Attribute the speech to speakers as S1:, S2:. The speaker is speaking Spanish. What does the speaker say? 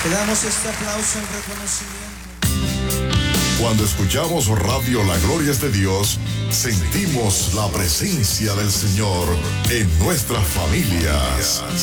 S1: Te damos este aplauso en reconocimiento.
S2: Cuando escuchamos Radio La Gloria es de Dios, sentimos la presencia del Señor en nuestras familias.